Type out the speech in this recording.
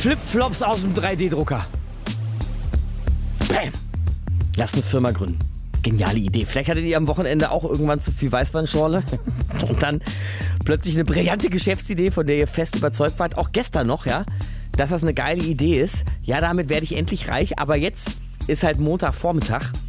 Flipflops aus dem 3D-Drucker. Bam. Lass eine Firma gründen. Geniale Idee. Vielleicht hattet ihr am Wochenende auch irgendwann zu viel Weißweinschorle und dann plötzlich eine brillante Geschäftsidee, von der ihr fest überzeugt wart. Auch gestern noch, ja, dass das eine geile Idee ist. Ja, damit werde ich endlich reich. Aber jetzt ist halt Montagvormittag